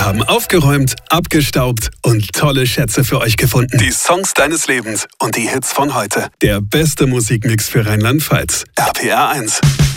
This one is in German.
haben aufgeräumt, abgestaubt und tolle Schätze für euch gefunden. Die Songs deines Lebens und die Hits von heute. Der beste Musikmix für Rheinland-Pfalz. RPR 1.